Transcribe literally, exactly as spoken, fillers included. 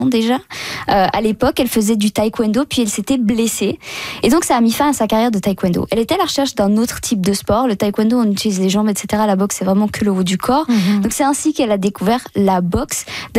déjà. Euh, à l'époque, elle faisait du taekwondo, puis elle s'était blessée. Et donc, ça a mis fin à sa carrière de taekwondo. Elle était à la recherche d'un autre type de sport. Le taekwondo, on utilise les jambes, et cetera. La boxe, c'est vraiment que le haut du corps. Mm-hmm. Donc, c'est ainsi qu'elle a découvert la boxe.